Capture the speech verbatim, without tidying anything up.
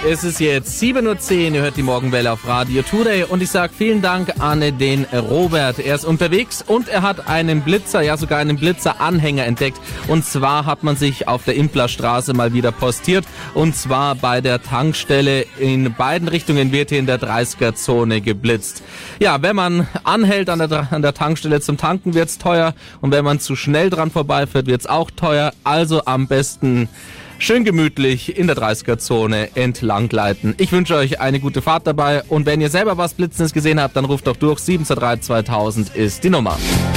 Es ist jetzt sieben Uhr zehn, ihr hört die Morgenwelle auf Radio Today und ich sage vielen Dank an den Robert. Er ist unterwegs und er hat einen Blitzer, ja sogar einen Blitzer-Anhänger entdeckt. Und zwar hat man sich auf der Implerstraße mal wieder postiert und zwar bei der Tankstelle. In beiden Richtungen wird hier in der dreißiger-Zone geblitzt. Ja, wenn man anhält an der, an der Tankstelle zum Tanken, wird's teuer und wenn man zu schnell dran vorbeifährt, wird's auch teuer. Also am besten schön gemütlich in der dreißiger-Zone entlanggleiten. Ich wünsche euch eine gute Fahrt dabei und wenn ihr selber was Blitzendes gesehen habt, dann ruft doch durch. sieben zwei drei zweitausend ist die Nummer.